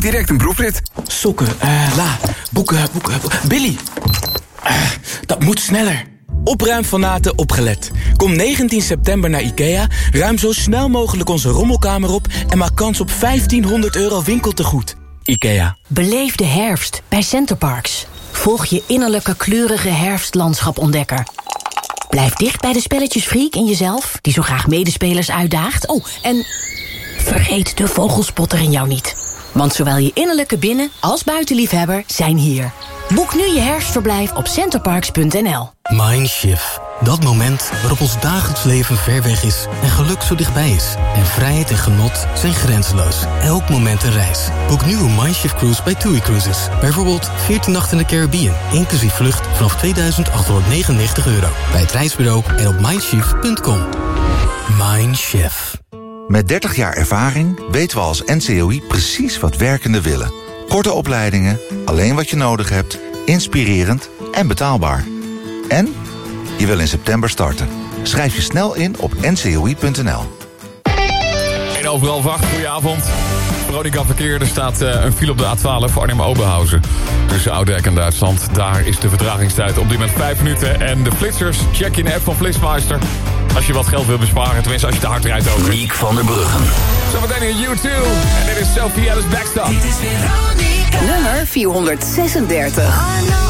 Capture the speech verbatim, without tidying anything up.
direct een proefrit. Sokken, uh, la, boeken, boeken, boeken. Billy, uh, dat moet sneller. Opruimfanaten opgelet. Kom negentien september naar IKEA, ruim zo snel mogelijk onze rommelkamer op... en maak kans op vijftienhonderd euro winkeltegoed. IKEA. Beleef de herfst bij Centerparks. Volg je innerlijke kleurige herfstlandschap-ontdekker. Blijf dicht bij de spelletjesfreak in jezelf, die zo graag medespelers uitdaagt. Oh, en vergeet de vogelspotter in jou niet. Want zowel je innerlijke binnen- als buitenliefhebber zijn hier. Boek nu je herfstverblijf op centerparks punt n l. Mindshift. Dat moment waarop ons dagelijks leven ver weg is en geluk zo dichtbij is. En vrijheid en genot zijn grenzeloos. Elk moment een reis. Boek nu een Mindshift cruise bij TUI Cruises. Bijvoorbeeld veertien nachten in de Caribbean, inclusief vlucht vanaf tweeduizend achthonderdnegenennegentig euro. Bij het reisbureau en op mindshift punt com. Mindshift. Met dertig jaar ervaring weten we als N C O I precies wat werkenden willen. Korte opleidingen, alleen wat je nodig hebt, inspirerend en betaalbaar. En je wil in september starten. Schrijf je snel in op n c o i punt n l. En overal wacht, goedenavond. Veronica Verkeer, er staat uh, een file op de A twaalf voor Arnhem-Oberhausen. Tussen Ouddijk en Duitsland. Daar is de vertragingstijd op dit moment vijf minuten. En de flitsers, check in de app van Flitsmeister. Als je wat geld wil besparen, tenminste als je te hard rijdt ook. Niek van der Bruggen. Zometeen in U twee. En dit is Sophie Ellis Bextor. Dit is Veronica. Nummer vierhonderdzesendertig.